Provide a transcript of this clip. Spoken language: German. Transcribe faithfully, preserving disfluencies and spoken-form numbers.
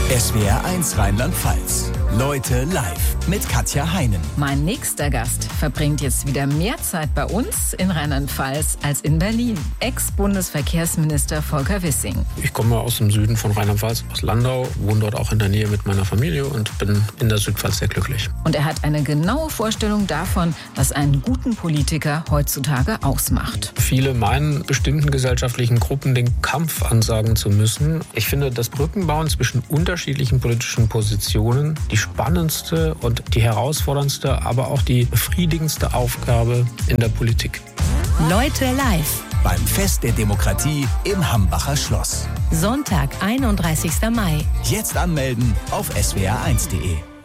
S W R eins Rheinland-Pfalz. Leute live mit Katja Heinen. Mein nächster Gast verbringt jetzt wieder mehr Zeit bei uns in Rheinland-Pfalz als in Berlin. Ex-Bundesverkehrsminister Volker Wissing. Ich komme aus dem Süden von Rheinland-Pfalz, aus Landau, wohne dort auch in der Nähe mit meiner Familie und bin in der Südpfalz sehr glücklich. Und er hat eine genaue Vorstellung davon, was einen guten Politiker heutzutage ausmacht. Viele meinen, bestimmten gesellschaftlichen Gruppen den Kampf ansagen zu müssen. Ich finde, das Brückenbauen zwischen unterschiedlichen politischen Positionen die spannendste und die herausforderndste, aber auch die befriedigendste Aufgabe in der Politik. Leute live. Beim Fest der Demokratie im Hambacher Schloss. Sonntag, einunddreißigster Mai. Jetzt anmelden auf S W R eins punkt de.